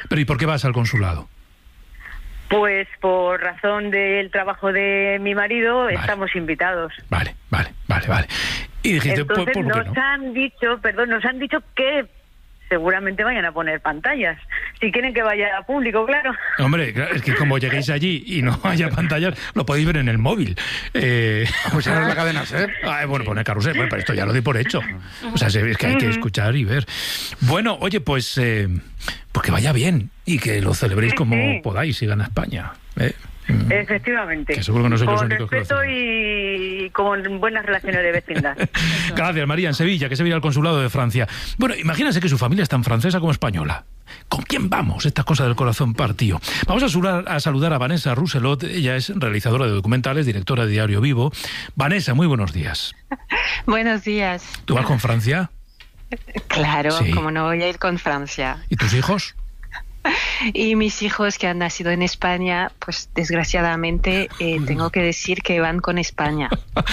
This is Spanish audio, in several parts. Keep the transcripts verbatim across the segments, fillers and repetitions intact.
Pero ¿y por qué vas al consulado? Pues por razón del trabajo de mi marido, vale. Estamos invitados. Vale, vale, vale, vale. Y dijiste, Entonces ¿por, por nos qué no? han dicho, perdón, nos han dicho que seguramente vayan a poner pantallas. Si quieren que vaya a público, claro. Hombre, es que como lleguéis allí y no haya pantallas, lo podéis ver en el móvil. Eh... Pues ahora es la cadena SER. Ah, bueno, poner carrusel, bueno, pero esto ya lo doy por hecho. O sea, es que hay que escuchar y ver. Bueno, oye, pues, eh, pues que vaya bien y que lo celebréis como sí. podáis si gana España. ¿eh? Efectivamente. Que seguro que no sois los con únicos respeto que lo y con buenas relaciones de vecindad. Gracias, María, en Sevilla, que se viene al consulado de Francia. Bueno, imagínense que su familia es tan francesa como española. ¿Con quién vamos? Estas cosas del corazón partido. Vamos a saludar, a saludar a Vanessa Rousselot. Ella es realizadora de documentales, directora de Diario Vivo. Vanessa, muy buenos días. Buenos días. ¿Tú vas con Francia? Claro, sí. Como no voy a ir con Francia. ¿Y tus hijos? Y mis hijos que han nacido en España, pues desgraciadamente eh, tengo que decir que van con España.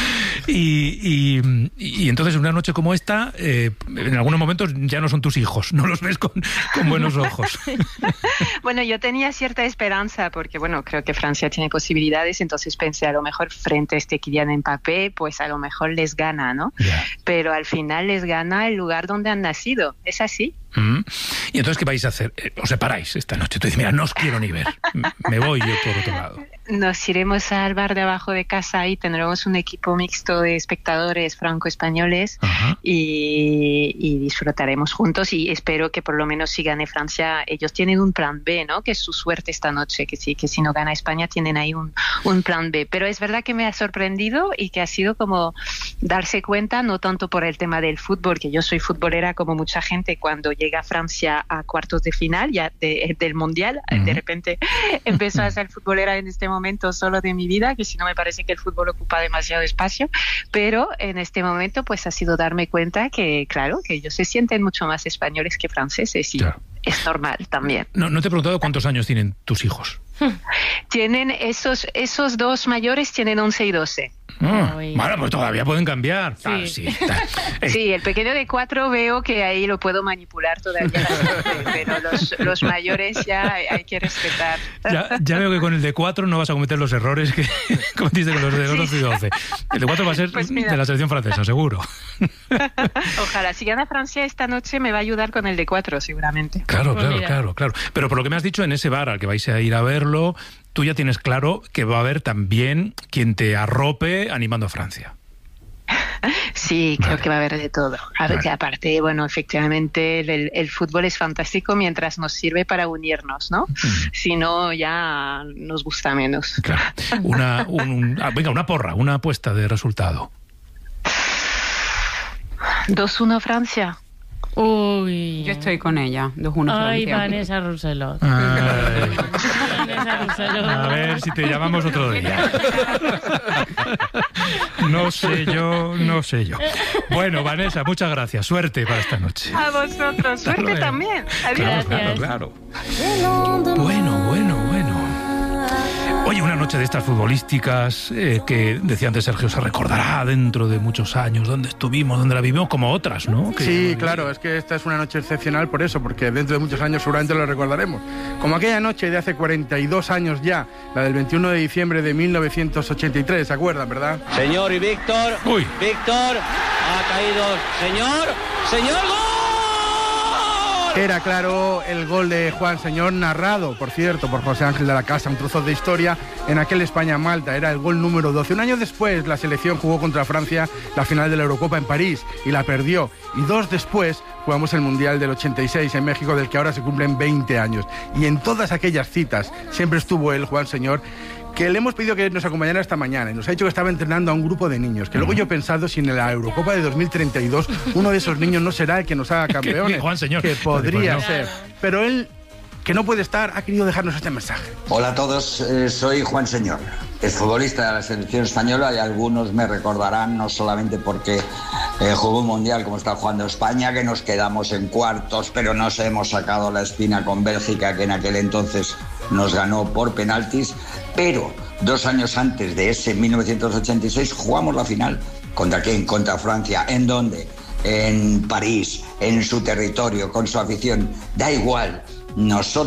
y, y, y entonces una noche como esta, eh, en algunos momentos ya no son tus hijos, no los ves con, con buenos ojos. Bueno, yo tenía cierta esperanza porque, bueno, creo que Francia tiene posibilidades, entonces pensé a lo mejor frente a este Kylian Mbappé, pues a lo mejor les gana, ¿no? Yeah. Pero al final les gana el lugar donde han nacido, ¿es así? Mm. ¿Y entonces qué vais a hacer? ¿Os separáis esta noche? Tú dices, mira, no os quiero ni ver, me voy yo por otro lado. Nos iremos al bar de abajo de casa y tendremos un equipo mixto de espectadores franco-españoles y, y disfrutaremos juntos y espero que por lo menos si gane Francia, ellos tienen un plan B, ¿no? Que es su suerte esta noche, que sí, que si no gana España tienen ahí un, un plan B. Pero es verdad que me ha sorprendido y que ha sido como darse cuenta, no tanto por el tema del fútbol, que yo soy futbolera como mucha gente, cuando llega Francia a cuartos de final ya de, del Mundial, uh-huh. de repente empezó a ser futbolera en este momento momento solo de mi vida, que si no me parece que el fútbol ocupa demasiado espacio, pero en este momento pues ha sido darme cuenta que, claro, que ellos se sienten mucho más españoles que franceses y claro. Es normal también. No, no te he preguntado cuántos años tienen tus hijos. Tienen esos, esos dos mayores tienen once y doce. Ah, bueno, pues todavía pueden cambiar. Sí. Ah, sí. Sí, el pequeño de cuatro veo que ahí lo puedo manipular todavía, pero los, los mayores ya hay, hay que respetar. Ya, ya veo que con el de cuatro no vas a cometer los errores que cometiste con los de once y doce. El de cuatro va a ser pues de la selección francesa, seguro. Ojalá, si gana Francia esta noche me va a ayudar con el de cuatro, seguramente. Claro, claro, pues claro, claro. Pero por lo que me has dicho, en ese bar al que vais a ir a verlo, tú ya tienes claro que va a haber también quien te arrope animando a Francia. Sí, creo vale. que va a haber de todo. A ver, vale. Aparte, bueno, efectivamente el, el fútbol es fantástico mientras nos sirve para unirnos, ¿no? Mm. Si no, ya nos gusta menos. Claro. Una, un, un, ah, venga, una porra, una apuesta de resultado. dos uno Francia. Uy. Yo estoy con ella. dos uno Ay, Francia. Vanessa Rousselot. Ay. Vanessa Rousselot. A ver si te llamamos otro día. No sé yo, no sé yo. Bueno, Vanessa, muchas gracias. Suerte para esta noche. A vosotros. Suerte bueno. también. Adiós. Claro, claro, claro. Bueno, bueno, bueno. Oye, una noche de estas futbolísticas eh, que, decía antes Sergio, se recordará dentro de muchos años dónde estuvimos, dónde la vivimos, como otras, ¿no? Que sí, claro, es que esta es una noche excepcional por eso, porque dentro de muchos años seguramente lo recordaremos. Como aquella noche de hace cuarenta y dos años ya, la del veintiuno de diciembre de mil novecientos ochenta y tres, ¿se acuerdan, verdad? Señor y Víctor, Uy. Víctor, ha caído, señor, señor, ¡gol! Era, claro, el gol de Juan Señor, narrado, por cierto, por José Ángel de la Casa, un trozo de historia en aquel España-Malta. Era el gol número doce. Un año después, la selección jugó contra Francia la final de la Eurocopa en París y la perdió. Y dos después, jugamos el Mundial del ochenta y seis en México, del que ahora se cumplen veinte años. Y en todas aquellas citas siempre estuvo él, Juan Señor, que le hemos pedido que nos acompañara esta mañana y nos ha dicho que estaba entrenando a un grupo de niños, que luego yo he pensado si en la Eurocopa de dos mil treinta y dos uno de esos niños no será el que nos haga campeones, Juan Señor, que podría pues no. ser, pero él, que no puede estar, ha querido dejarnos este mensaje. Hola a todos, eh, soy Juan Señor, es futbolista de la selección española y algunos me recordarán no solamente porque eh, jugó un mundial como está jugando España, que nos quedamos en cuartos, pero nos hemos sacado la espina con Bélgica, que en aquel entonces nos ganó por penaltis, pero dos años antes de ese mil novecientos ochenta y seis jugamos la final. ¿Contra quién? Contra Francia. ¿En dónde? En París, en su territorio, con su afición. Da igual. Nosotros